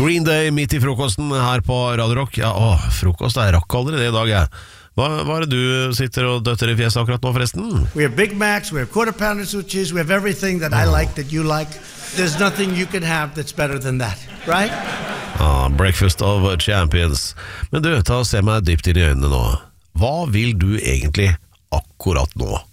Green Day midt I frokosten her på Radio Rock. Ja, frokost, jeg rakk aldri det I dag, jeg. Hva det du sitter og døtter I fjeset akkurat nå, forresten? We have Big Macs, we have quarter pounders with cheese, we have everything that I like, that you like. There's nothing you can have that's better than that, right? Breakfast of Champions. Men du, ta og se meg dypt inn I øynene nå. Hva vil du egentlig akkurat nå?